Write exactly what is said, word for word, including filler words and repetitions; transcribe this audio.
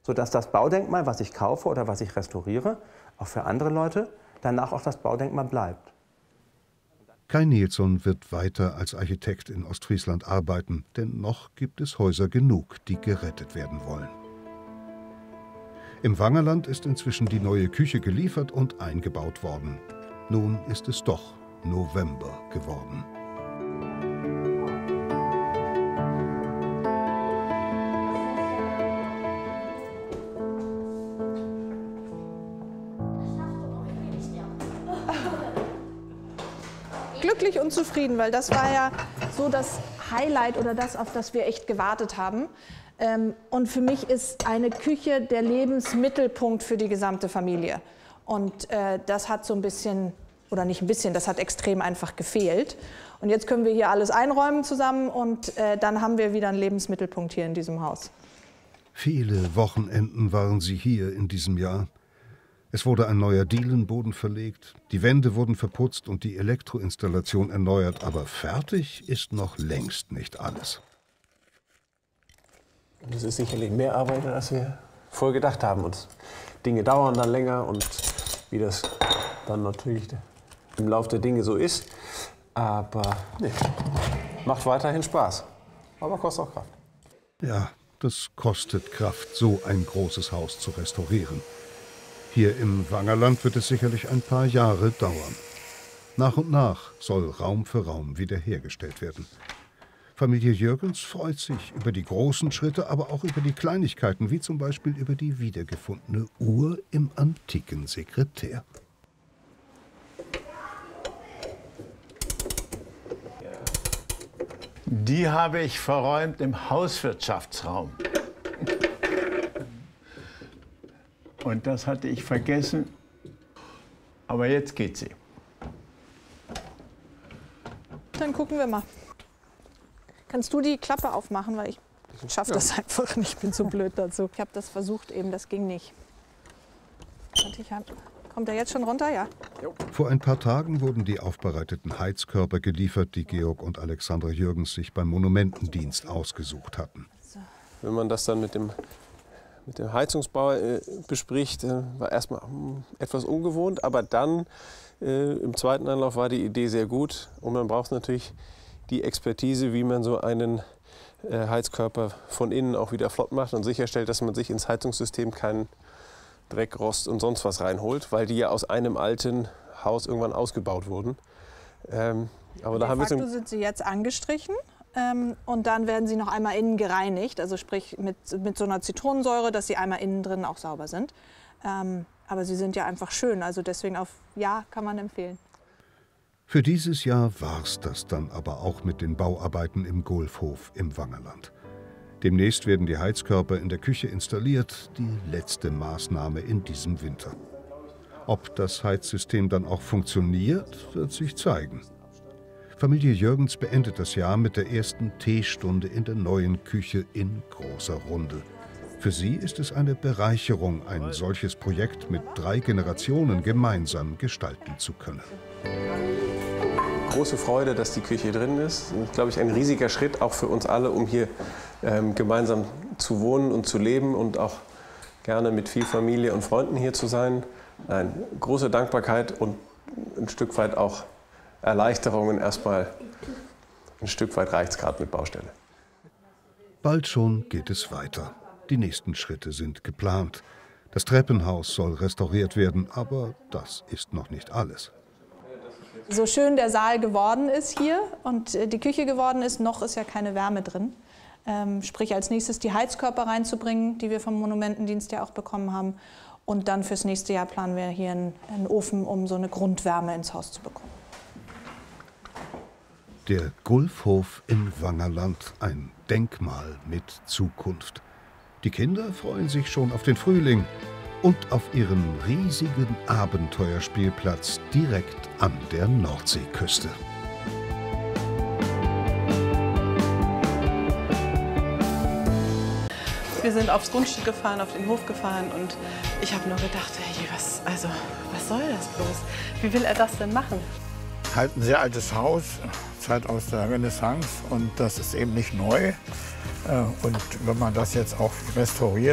sodass das Baudenkmal, was ich kaufe oder was ich restauriere, auch für andere Leute danach auch das Baudenkmal bleibt. Kai Nilsson wird weiter als Architekt in Ostfriesland arbeiten, denn noch gibt es Häuser genug, die gerettet werden wollen. Im Wangerland ist inzwischen die neue Küche geliefert und eingebaut worden. Nun ist es doch November geworden. Glücklich und zufrieden, weil das war ja so das Highlight oder das, auf das wir echt gewartet haben. Und für mich ist eine Küche der Lebensmittelpunkt für die gesamte Familie. Und das hat so ein bisschen, oder nicht ein bisschen, das hat extrem einfach gefehlt. Und jetzt können wir hier alles einräumen zusammen und dann haben wir wieder einen Lebensmittelpunkt hier in diesem Haus. Viele Wochenenden waren sie hier in diesem Jahr. Es wurde ein neuer Dielenboden verlegt, die Wände wurden verputzt und die Elektroinstallation erneuert, aber fertig ist noch längst nicht alles. Das ist sicherlich mehr Arbeit, als wir vorher gedacht haben. Und Dinge dauern dann länger und wie das dann natürlich im Laufe der Dinge so ist. Aber nee, macht weiterhin Spaß, aber kostet auch Kraft. Ja, das kostet Kraft, so ein großes Haus zu restaurieren. Hier im Wangerland wird es sicherlich ein paar Jahre dauern. Nach und nach soll Raum für Raum wiederhergestellt werden. Familie Jürgens freut sich über die großen Schritte, aber auch über die Kleinigkeiten, wie zum Beispiel über die wiedergefundene Uhr im antiken Sekretär. Die habe ich verräumt im Hauswirtschaftsraum. Und das hatte ich vergessen, aber jetzt geht sie. Dann gucken wir mal. Kannst du die Klappe aufmachen, weil ich schaffe das einfach nicht, ich bin zu blöd dazu. Ich habe das versucht eben, das ging nicht. Kommt er jetzt schon runter? Ja. Vor ein paar Tagen wurden die aufbereiteten Heizkörper geliefert, die Georg und Alexandra Jürgens sich beim Monumentendienst ausgesucht hatten. Wenn man das dann mit dem mit dem Heizungsbau äh, bespricht, äh, war erstmal hm, etwas ungewohnt, aber dann äh, im zweiten Anlauf war die Idee sehr gut und man braucht natürlich die Expertise, wie man so einen äh, Heizkörper von innen auch wieder flott macht und sicherstellt, dass man sich ins Heizungssystem keinen Dreck, Rost und sonst was reinholt, weil die ja aus einem alten Haus irgendwann ausgebaut wurden. Ähm, aber da haben wir so sind sie jetzt angestrichen. Ähm, und dann werden sie noch einmal innen gereinigt, also sprich mit, mit so einer Zitronensäure, dass sie einmal innen drin auch sauber sind. Ähm, aber sie sind ja einfach schön, also deswegen auf Ja kann man empfehlen. Für dieses Jahr war's das dann aber auch mit den Bauarbeiten im Gulfhof im Wangerland. Demnächst werden die Heizkörper in der Küche installiert, die letzte Maßnahme in diesem Winter. Ob das Heizsystem dann auch funktioniert, wird sich zeigen. Familie Jürgens beendet das Jahr mit der ersten Teestunde in der neuen Küche in großer Runde. Für sie ist es eine Bereicherung, ein solches Projekt mit drei Generationen gemeinsam gestalten zu können. Große Freude, dass die Küche drin ist. Und, glaube ich, ein riesiger Schritt auch für uns alle, um hier ähm, gemeinsam zu wohnen und zu leben und auch gerne mit viel Familie und Freunden hier zu sein. Eine große Dankbarkeit und ein Stück weit auch Erleichterungen. Erstmal ein Stück weit reicht es gerade mit Baustelle. Bald schon geht es weiter. Die nächsten Schritte sind geplant. Das Treppenhaus soll restauriert werden, aber das ist noch nicht alles. So schön der Saal geworden ist hier und die Küche geworden ist, noch ist ja keine Wärme drin. Ähm, sprich als nächstes die Heizkörper reinzubringen, die wir vom Monumentendienst ja auch bekommen haben. Und dann fürs nächste Jahr planen wir hier einen, einen Ofen, um so eine Grundwärme ins Haus zu bekommen. Der Gulfhof im Wangerland, ein Denkmal mit Zukunft. Die Kinder freuen sich schon auf den Frühling und auf ihren riesigen Abenteuerspielplatz direkt an der Nordseeküste. Wir sind aufs Grundstück gefahren, auf den Hof gefahren und ich habe nur gedacht, hey, was, also, was soll das bloß? Wie will er das denn machen? Halt ein sehr altes Haus, Zeit aus der Renaissance und das ist eben nicht neu. Und wenn man das jetzt auch restauriert,